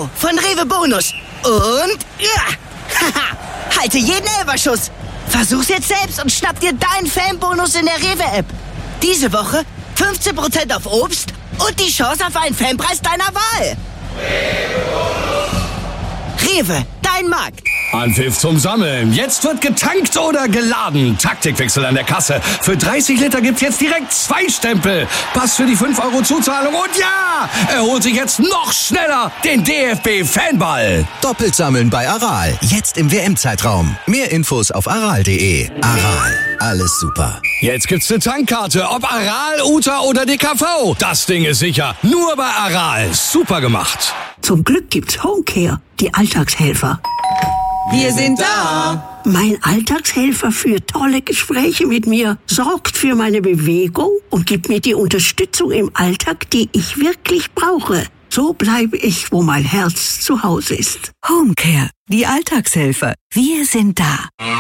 Euro von Rewe Bonus. Und halte jeden Elferschuss. Versuch's jetzt selbst und schnapp dir deinen Fanbonus in der Rewe-App. Diese Woche 15% auf Obst und die Chance auf einen Fanpreis deiner Wahl. Rewe, dein Markt. Anpfiff zum Sammeln. Jetzt wird getankt oder geladen. Taktikwechsel an der Kasse. Für 30 Liter gibt's jetzt direkt 2 Stempel. Pass für die 5 Euro Zuzahlung. Und ja, er holt sich jetzt noch schneller den DFB-Fanball. Doppelt sammeln bei Aral. Jetzt im WM-Zeitraum. Mehr Infos auf aral.de. Aral. Alles super. Jetzt gibt's eine Tankkarte. Ob Aral, Uta oder DKV. Das Ding ist sicher. Nur bei Aral. Super gemacht. Zum Glück gibt's Homecare, die Alltagshelfer. Wir sind da. Mein Alltagshelfer führt tolle Gespräche mit mir, sorgt für meine Bewegung und gibt mir die Unterstützung im Alltag, die ich wirklich brauche. So bleibe ich, wo mein Herz zu Hause ist. Homecare, die Alltagshelfer. Wir sind da.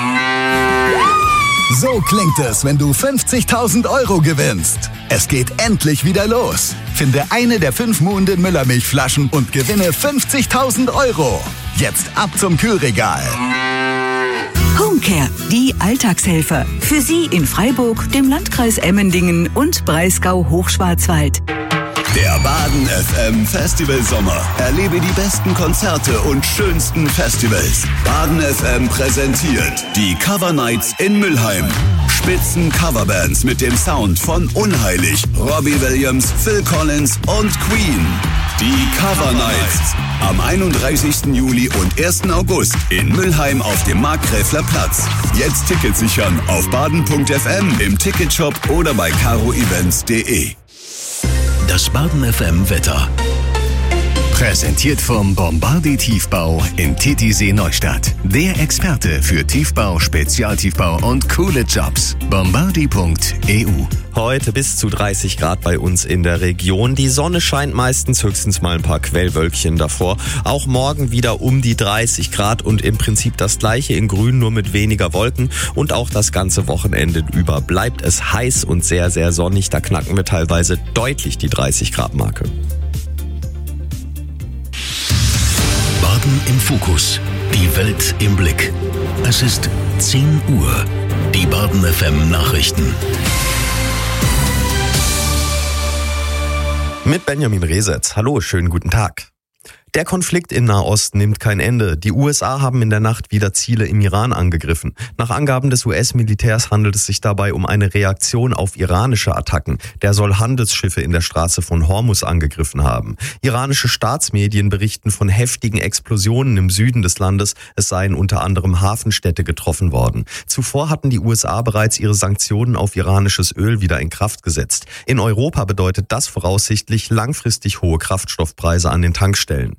So klingt es, wenn du 50.000 Euro gewinnst. Es geht endlich wieder los. Finde eine der 5 Muhnden Müllermilchflaschen und gewinne 50.000 Euro. Jetzt ab zum Kühlregal. Homecare, die Alltagshelfer. Für Sie in Freiburg, dem Landkreis Emmendingen und Breisgau-Hochschwarzwald. Der Baden FM Festival Sommer. Erlebe die besten Konzerte und schönsten Festivals. Baden FM präsentiert die Cover Nights in Mülheim. Spitzen Coverbands mit dem Sound von Unheilig, Robbie Williams, Phil Collins und Queen. Die Cover Nights am 31. Juli und 1. August in Mülheim auf dem Markgräfler Platz. Jetzt Tickets sichern auf baden.fm, im Ticketshop oder bei caroevents.de. Das Baden FM Wetter. Präsentiert vom Bombardier Tiefbau in Titisee Neustadt. Der Experte für Tiefbau, Spezialtiefbau und coole Jobs. Bombardier.eu. Heute bis zu 30 Grad bei uns in der Region. Die Sonne scheint meistens, höchstens mal ein paar Quellwölkchen davor. Auch morgen wieder um die 30 Grad und im Prinzip das gleiche in grün, nur mit weniger Wolken. Und auch das ganze Wochenende über bleibt es heiß und sehr, sehr sonnig. Da knacken wir teilweise deutlich die 30 Grad Marke. Baden im Fokus. Die Welt im Blick. Es ist 10 Uhr. Die Baden FM Nachrichten. Mit Benjamin Resetz. Hallo, schönen guten Tag. Der Konflikt im Nahosten nimmt kein Ende. Die USA haben in der Nacht wieder Ziele im Iran angegriffen. Nach Angaben des US-Militärs handelt es sich dabei um eine Reaktion auf iranische Attacken. Der soll Handelsschiffe in der Straße von Hormuz angegriffen haben. Iranische Staatsmedien berichten von heftigen Explosionen im Süden des Landes. Es seien unter anderem Hafenstädte getroffen worden. Zuvor hatten die USA bereits ihre Sanktionen auf iranisches Öl wieder in Kraft gesetzt. In Europa bedeutet das voraussichtlich langfristig hohe Kraftstoffpreise an den Tankstellen.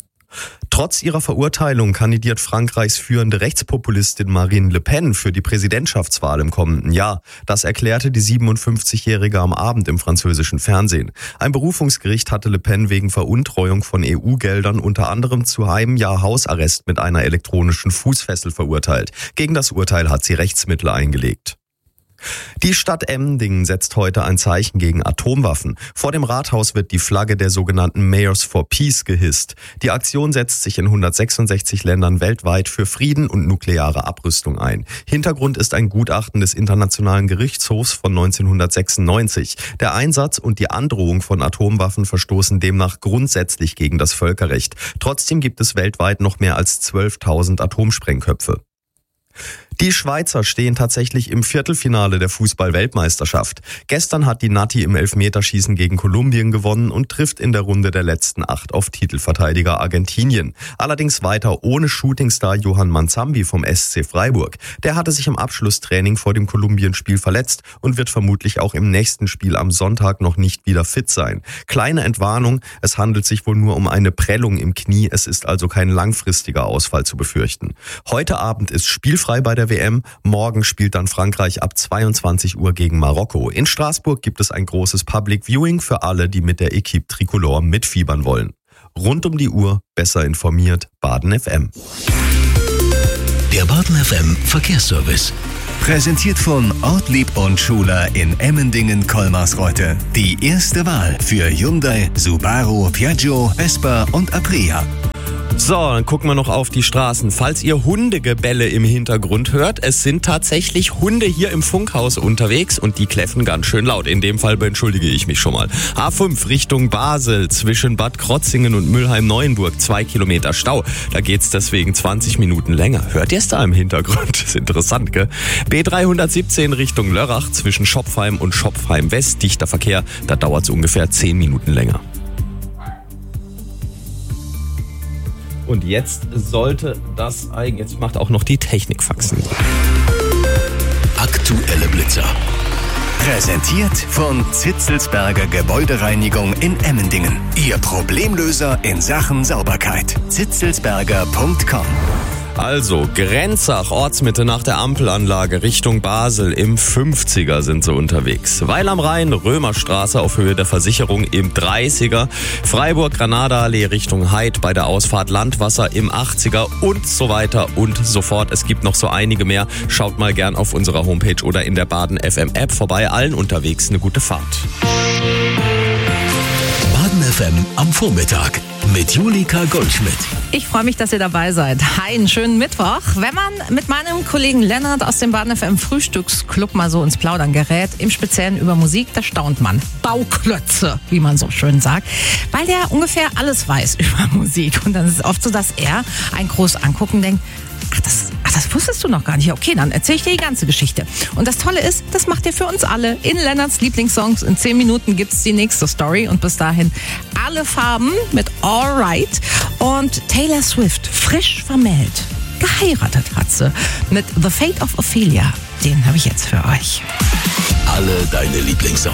Trotz ihrer Verurteilung kandidiert Frankreichs führende Rechtspopulistin Marine Le Pen für die Präsidentschaftswahl im kommenden Jahr. Das erklärte die 57-Jährige am Abend im französischen Fernsehen. Ein Berufungsgericht hatte Le Pen wegen Veruntreuung von EU-Geldern unter anderem zu einem Jahr Hausarrest mit einer elektronischen Fußfessel verurteilt. Gegen das Urteil hat sie Rechtsmittel eingelegt. Die Stadt Emmendingen setzt heute ein Zeichen gegen Atomwaffen. Vor dem Rathaus wird die Flagge der sogenannten Mayors for Peace gehisst. Die Aktion setzt sich in 166 Ländern weltweit für Frieden und nukleare Abrüstung ein. Hintergrund ist ein Gutachten des Internationalen Gerichtshofs von 1996. Der Einsatz und die Androhung von Atomwaffen verstoßen demnach grundsätzlich gegen das Völkerrecht. Trotzdem gibt es weltweit noch mehr als 12.000 Atomsprengköpfe. Die Schweizer stehen tatsächlich im Viertelfinale der Fußball-Weltmeisterschaft. Gestern hat die Nati im Elfmeterschießen gegen Kolumbien gewonnen und trifft in der Runde der letzten 8 auf Titelverteidiger Argentinien. Allerdings weiter ohne Shootingstar Johann Manzambi vom SC Freiburg. Der hatte sich im Abschlusstraining vor dem Kolumbien-Spiel verletzt und wird vermutlich auch im nächsten Spiel am Sonntag noch nicht wieder fit sein. Kleine Entwarnung, es handelt sich wohl nur um eine Prellung im Knie. Es ist also kein langfristiger Ausfall zu befürchten. Heute Abend ist spielfrei bei der WM. Morgen spielt dann Frankreich ab 22 Uhr gegen Marokko. In Straßburg gibt es ein großes Public Viewing für alle, die mit der Equipe Tricolore mitfiebern wollen. Rund um die Uhr, besser informiert, Baden FM. Der Baden FM Verkehrsservice. Präsentiert von Ortlieb und Schuler in Emmendingen-Kolmarsreuth. Die erste Wahl für Hyundai, Subaru, Piaggio, Vespa und Aprilia. So, dann gucken wir noch auf die Straßen. Falls ihr Hundegebelle im Hintergrund hört, es sind tatsächlich Hunde hier im Funkhaus unterwegs und die kläffen ganz schön laut. In dem Fall entschuldige ich mich schon mal. A5 Richtung Basel zwischen Bad Krotzingen und Mülheim-Neuenburg 2 Kilometer Stau. Da geht's deswegen 20 Minuten länger. Hört ihr es da im Hintergrund? Das ist interessant, gell? B317 Richtung Lörrach zwischen Schopfheim und Schopfheim West. Dichter Verkehr, da dauert es ungefähr 10 Minuten länger. Und jetzt sollte das eigentlich, jetzt macht auch noch die Technikfaxen. Aktuelle Blitzer. Präsentiert von Zitzelsberger Gebäudereinigung in Emmendingen. Ihr Problemlöser in Sachen Sauberkeit. zitzelsberger.com. Also, Grenzach, Ortsmitte nach der Ampelanlage Richtung Basel im 50er sind sie unterwegs. Weil am Rhein, Römerstraße auf Höhe der Versicherung im 30er. Freiburg, Granada-Allee Richtung Heid bei der Ausfahrt Landwasser im 80er und so weiter und so fort. Es gibt noch so einige mehr. Schaut mal gern auf unserer Homepage oder in der Baden FM App vorbei. Allen unterwegs eine gute Fahrt. Baden FM am Vormittag mit Julika Goldschmidt. Ich freue mich, dass ihr dabei seid. Hi, einen schönen Mittwoch. Wenn man mit meinem Kollegen Lennart aus dem Baden FM Frühstücksclub mal so ins Plaudern gerät, im Speziellen über Musik, da staunt man. Bauklötze, wie man so schön sagt. Weil der ungefähr alles weiß über Musik. Und dann ist es oft so, dass er einen groß anguckt und denkt, Ach, das wusstest du noch gar nicht. Okay, dann erzähle ich dir die ganze Geschichte. Und das Tolle ist, das macht ihr für uns alle. In Lennarts Lieblingssongs. In 10 Minuten gibt's die nächste Story. Und bis dahin alle Farben mit Alright. Und Taylor Swift, frisch vermählt. Geheiratet hat sie mit The Fate of Ophelia. Den habe ich jetzt für euch. Alle deine Lieblingssongs.